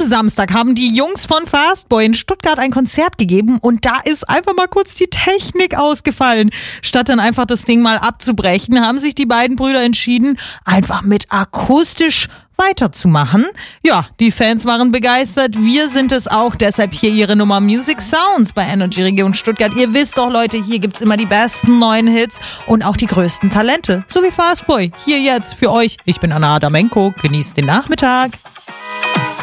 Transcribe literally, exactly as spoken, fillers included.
Samstag haben die Jungs von Fastboy in Stuttgart ein Konzert gegeben und da ist einfach mal kurz die Technik ausgefallen. Statt dann einfach das Ding mal abzubrechen, haben sich die beiden Brüder entschieden, einfach mit akustisch weiterzumachen. Ja, die Fans waren begeistert, wir sind es auch, deshalb hier ihre Nummer Music Sounds bei Energy Region Stuttgart. Ihr wisst doch, Leute, hier gibt's immer die besten neuen Hits und auch die größten Talente, so wie Fastboy. Hier jetzt für euch, ich bin Anna Adamenko, genießt den Nachmittag.